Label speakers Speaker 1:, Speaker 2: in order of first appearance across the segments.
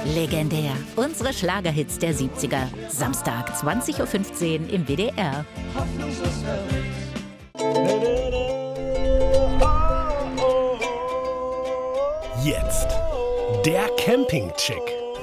Speaker 1: Legendär. Unsere Schlagerhits der 70er. Samstag, 20:15 Uhr im WDR.
Speaker 2: Jetzt der Campingcheck.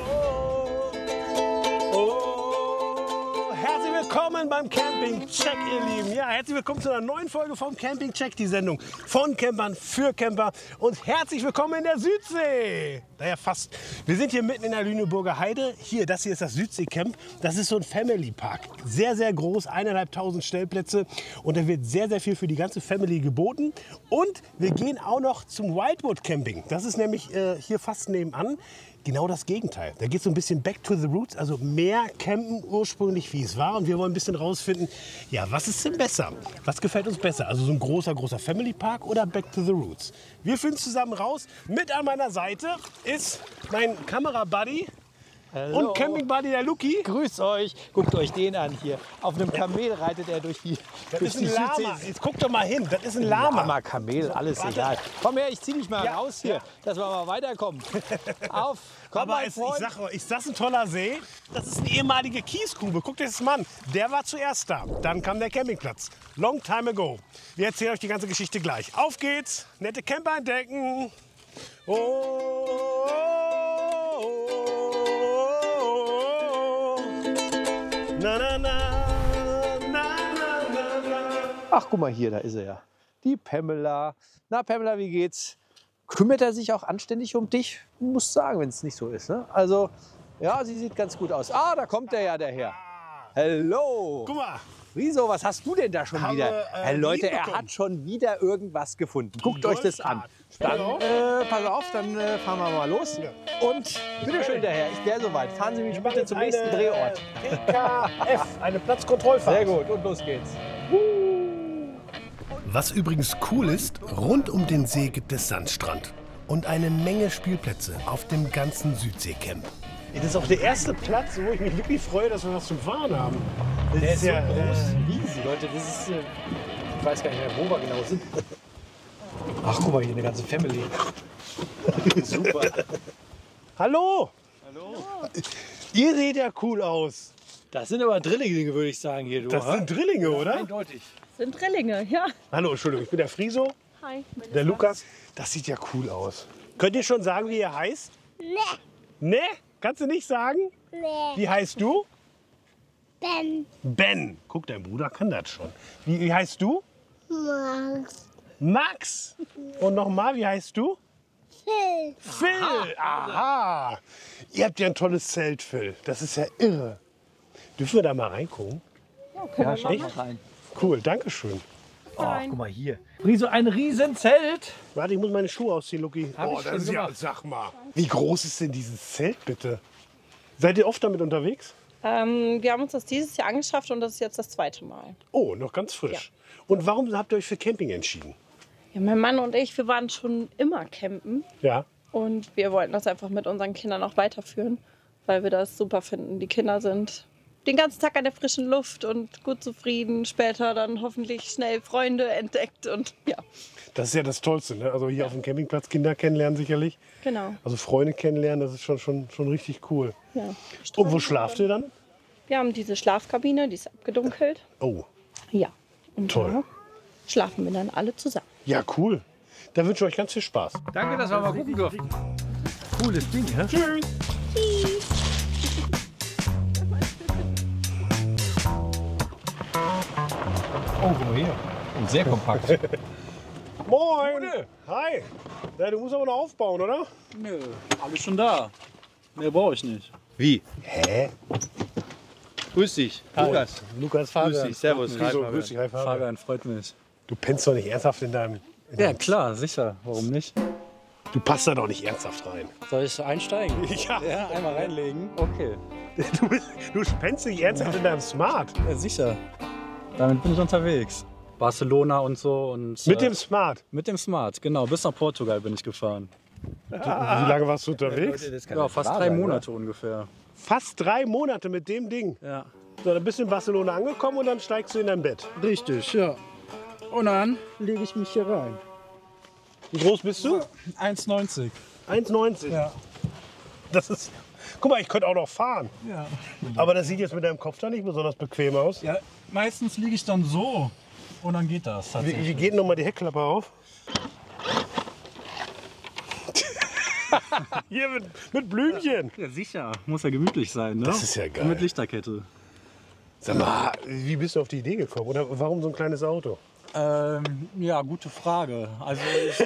Speaker 2: Herzlich willkommen beim Campingcheck, ihr Lieben. Ja, herzlich willkommen zu einer neuen Folge vom Campingcheck, die Sendung von Campern für Camper. Und herzlich willkommen in der Südsee. Naja, fast. Wir sind hier mitten in der Lüneburger Heide. Hier, das hier ist das Südseecamp. Das ist so ein Family Park. Sehr, sehr groß, 1.500 Stellplätze. Und da wird sehr, sehr viel für die ganze Family geboten. Und wir gehen auch noch zum Wildwood Camping. Das ist nämlich hier fast nebenan. Genau das Gegenteil. Da geht es so ein bisschen back to the roots, also mehr campen ursprünglich, wie es war. Und wir wollen ein bisschen rausfinden, ja, was ist denn besser? Was gefällt uns besser? Also so ein großer Family Park oder back to the roots? Wir finden es zusammen raus. Mit an meiner Seite ist mein Kamerabuddy und Campingbuddy, der Luki.
Speaker 3: Grüßt euch, guckt euch den an hier. Auf einem Kamel reitet er durch die
Speaker 2: Das ist ein Lama. Jetzt guck doch mal hin, das ist ein Lama.
Speaker 3: Lama, Kamel, alles egal. Komm her, ich zieh dich mal raus hier, dass wir mal weiterkommen. Auf, komm
Speaker 2: Aber
Speaker 3: mal,
Speaker 2: ich sag euch, ist das ein toller See? Das ist eine ehemalige Kiesgrube. Guckt euch das mal an. Der war zuerst da. Dann kam der Campingplatz. Long time ago. Wir erzählen euch die ganze Geschichte gleich. Auf geht's. Nette Camper entdecken. Oh, oh, oh, oh. Na, na, na, na, na, na, na.
Speaker 3: Ach, guck mal hier, da ist er ja. Die Pamela. Na, Pamela, wie geht's? Kümmert er sich auch anständig um dich? Muss sagen, wenn es nicht so ist. Ne? Also, ja, sie sieht ganz gut aus. Ah, da kommt der ja, der Herr. Hallo.
Speaker 2: Guck mal.
Speaker 3: Wieso, was hast du denn da schon wieder? Hey, Leute, er
Speaker 2: bekommen.
Speaker 3: hat schon wieder irgendwas gefunden. Guckt euch das an. Dann, pass auf, dann fahren wir mal los.
Speaker 2: Ja.
Speaker 3: Und bitteschön, der Herr, ich wäre soweit. Fahren Sie mich bitte zum nächsten Drehort.
Speaker 2: PKF, eine Platzkontrollfahrt.
Speaker 3: Sehr gut, und los geht's.
Speaker 2: Was übrigens cool ist, rund um den See gibt es Sandstrand und eine Menge Spielplätze auf dem ganzen Südseecamp. Das ist auch der erste Platz, wo ich mich wirklich freue, dass wir was zum Fahren haben.
Speaker 3: Der ist so groß, riesig, Leute. Das ist, ich weiß gar nicht mehr, wo wir genau sind. Ach, guck mal, hier eine ganze Family. Super.
Speaker 2: Hallo! Hallo! Ihr seht ja cool aus.
Speaker 3: Das sind aber Drillinge, würde ich sagen, hier. Du,
Speaker 2: Das sind Drillinge, oder?
Speaker 3: eindeutig.
Speaker 4: Sind Drillinge, ja.
Speaker 2: Hallo, Entschuldigung, ich bin der Friso,
Speaker 4: Hi.
Speaker 2: der Lukas. Das sieht ja cool aus. Könnt ihr schon sagen, wie ihr heißt?
Speaker 5: Nee,
Speaker 2: Ne? Kannst du nicht sagen?
Speaker 5: nee.
Speaker 2: Wie heißt du?
Speaker 5: Ben
Speaker 2: Ben. Guck, dein Bruder kann das schon. Wie heißt du?
Speaker 5: Max
Speaker 2: Max. Und nochmal, wie heißt du?
Speaker 5: Phil.
Speaker 2: Phil. Aha. Ihr habt ja ein tolles Zelt, Phil. Das ist ja irre. Dürfen wir da mal reingucken?
Speaker 3: Ja, schau mal rein.
Speaker 2: Cool, danke schön.
Speaker 3: Oh, guck mal hier. So ein Riesenzelt.
Speaker 2: Warte, ich muss meine Schuhe ausziehen, Luki.
Speaker 3: Hab ich
Speaker 2: Das
Speaker 3: schon
Speaker 2: ist ja,
Speaker 3: gemacht.
Speaker 2: sag mal. Wie groß ist denn dieses Zelt, bitte? Seid ihr oft damit unterwegs?
Speaker 4: Wir haben uns das dieses Jahr angeschafft und das ist jetzt das zweite Mal.
Speaker 2: Oh, noch ganz frisch. Und warum habt ihr euch für Camping entschieden?
Speaker 4: Ja, mein Mann und ich, wir waren schon immer campen
Speaker 2: Ja.
Speaker 4: und wir wollten das einfach mit unseren Kindern auch weiterführen, weil wir das super finden. Die Kinder sind den ganzen Tag an der frischen Luft und gut zufrieden. Später dann hoffentlich schnell Freunde entdeckt und ja,
Speaker 2: Das ist ja das Tollste, ne? Also hier auf dem Campingplatz Kinder kennenlernen sicherlich.
Speaker 4: genau.
Speaker 2: Also Freunde kennenlernen, das ist schon richtig cool.
Speaker 4: Ja.
Speaker 2: Und wo schlaft ihr dann?
Speaker 4: Wir haben diese Schlafkabine, die ist abgedunkelt.
Speaker 2: Oh,
Speaker 4: Ja, und
Speaker 2: Toll.
Speaker 4: da schlafen wir dann alle zusammen.
Speaker 2: ja cool. Da wünsche ich euch ganz viel Spaß.
Speaker 3: Danke, dass wir mal gucken durften. Cooles Ding, ja?
Speaker 2: Tschüss.
Speaker 3: Oh, guck mal hier. Und sehr kompakt.
Speaker 2: Moin. Hi. Ja, du musst aber noch aufbauen, oder?
Speaker 6: Nö, alles schon da. Mehr brauche ich nicht.
Speaker 3: Wie?
Speaker 2: Hä?
Speaker 3: Grüß dich, Lukas.
Speaker 2: Lukas
Speaker 3: Grüß
Speaker 2: Fabian.
Speaker 3: dich, servus.
Speaker 2: Wieso? Grüß dich, hi Fabian.
Speaker 6: Fabian, freut mich.
Speaker 2: Du pennst doch nicht ernsthaft in deinem...
Speaker 6: Ja, klar, sicher. Warum nicht?
Speaker 2: Du passt da doch nicht ernsthaft rein.
Speaker 6: Soll ich einsteigen?
Speaker 2: Ja.
Speaker 6: Ja, einmal reinlegen. Okay.
Speaker 2: Du pennst nicht ernsthaft in deinem Smart.
Speaker 6: Ja, sicher. Damit bin ich unterwegs. Barcelona und so. Und,
Speaker 2: Mit dem Smart.
Speaker 6: Mit dem Smart, genau. Bis nach Portugal bin ich gefahren.
Speaker 2: Wie lange warst du unterwegs?
Speaker 6: Ja, fast 3 Monate ungefähr.
Speaker 2: Fast 3 Monate mit dem Ding.
Speaker 6: Ja.
Speaker 2: So, dann bist du in Barcelona angekommen und dann steigst du in dein Bett.
Speaker 6: Richtig, ja. Und dann lege ich mich hier rein.
Speaker 2: Wie groß bist du?
Speaker 6: 1,90.
Speaker 2: 1,90.
Speaker 6: Ja.
Speaker 2: Das ist Guck mal, ich könnte auch noch fahren.
Speaker 6: Ja.
Speaker 2: Aber das sieht jetzt mit deinem Kopf da nicht besonders bequem aus.
Speaker 6: Ja, meistens liege ich dann so und dann geht das
Speaker 2: Wie
Speaker 6: tatsächlich.
Speaker 2: geht noch mal die Heckklappe auf? Hier mit Blümchen.
Speaker 6: Ja, sicher. Muss ja gemütlich sein, ne?
Speaker 2: Das ist ja geil.
Speaker 6: Und mit Lichterkette.
Speaker 2: Sag mal, wie bist du auf die Idee gekommen? Oder warum so ein kleines Auto?
Speaker 6: Ja, gute Frage. Also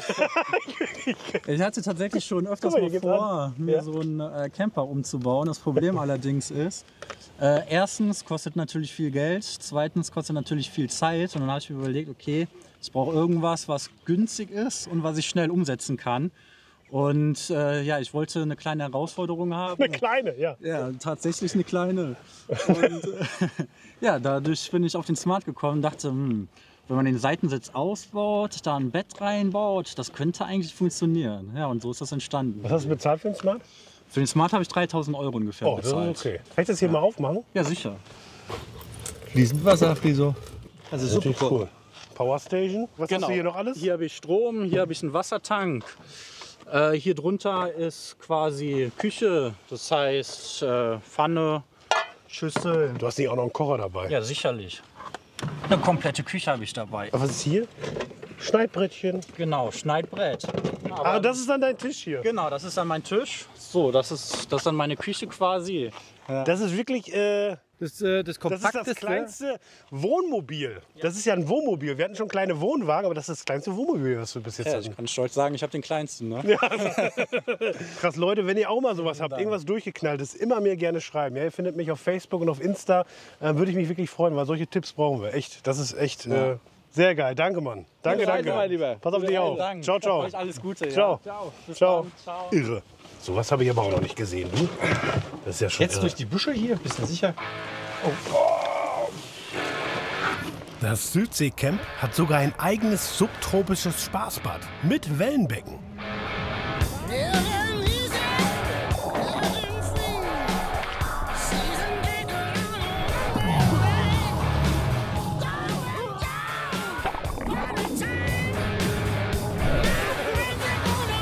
Speaker 6: ich hatte tatsächlich schon öfters
Speaker 2: Guck mal,
Speaker 6: mal
Speaker 2: hier geht's
Speaker 6: vor,
Speaker 2: an.
Speaker 6: mir
Speaker 2: Ja.
Speaker 6: so einen Camper umzubauen. Das Problem allerdings ist, erstens kostet natürlich viel Geld, zweitens kostet natürlich viel Zeit. Und dann habe ich mir überlegt, okay, ich brauche irgendwas, was günstig ist und was ich schnell umsetzen kann. Und ja, ich wollte eine kleine Herausforderung haben.
Speaker 2: Eine kleine, ja.
Speaker 6: Ja, tatsächlich eine kleine. Und ja, dadurch bin ich auf den Smart gekommen und dachte, wenn man den Seitensitz ausbaut, da ein Bett reinbaut, das könnte eigentlich funktionieren. Ja, und so ist das entstanden.
Speaker 2: Was hast du bezahlt für den Smart?
Speaker 6: Für den Smart habe ich 3.000 € ungefähr
Speaker 2: Oh, das
Speaker 6: bezahlt.
Speaker 2: ist okay. Kann ich das hier mal aufmachen?
Speaker 6: Ja, sicher.
Speaker 3: Fließend Wasser, Friso. Das ist
Speaker 2: Natürlich
Speaker 3: super.
Speaker 2: cool. Powerstation. Was hast du hier noch alles?
Speaker 6: Hier habe ich Strom, hier habe ich einen Wassertank. Hier drunter ist quasi Küche, das heißt Pfanne, Schüssel.
Speaker 2: Du hast nicht auch noch einen Kocher dabei.
Speaker 6: Ja, sicherlich. Eine komplette Küche habe ich dabei.
Speaker 2: Was ist hier? Schneidbrettchen.
Speaker 6: Genau, Schneidbrett.
Speaker 2: Ah, das ist dann dein Tisch hier.
Speaker 6: Genau, das ist dann mein Tisch. So, das ist dann meine Küche quasi.
Speaker 2: Das ist wirklich
Speaker 3: Das
Speaker 2: das ist
Speaker 3: Kompakteste.
Speaker 2: das kleinste Wohnmobil. Das ist ja ein Wohnmobil. Wir hatten schon kleine Wohnwagen, aber das ist das kleinste Wohnmobil, was wir bis jetzt
Speaker 6: Ja,
Speaker 2: hatten.
Speaker 6: ich kann stolz sagen, ich habe den kleinsten. Ne?
Speaker 2: Krass, Leute, wenn ihr auch mal sowas habt, irgendwas durchgeknalltes, immer mir gerne schreiben. Ja, ihr findet mich auf Facebook und auf Insta. Würde ich mich wirklich freuen, weil solche Tipps brauchen wir. Echt, das ist echt sehr geil. Danke, Mann. Danke,
Speaker 3: Reise,
Speaker 2: danke.
Speaker 3: mein Lieber.
Speaker 2: Pass auf dich auf.
Speaker 6: Dank.
Speaker 2: Ciao, ciao.
Speaker 6: Euch alles Gute.
Speaker 2: Ciao.
Speaker 6: Ja. Ciao. Bis
Speaker 2: Ciao.
Speaker 6: dann. Ciao.
Speaker 2: Irre. Sowas habe ich aber auch noch nicht gesehen, du. Das ist ja schon
Speaker 3: Jetzt
Speaker 2: irre.
Speaker 3: durch die Büsche hier, bist du sicher?
Speaker 2: Das Südseecamp hat sogar ein eigenes subtropisches Spaßbad mit Wellenbecken.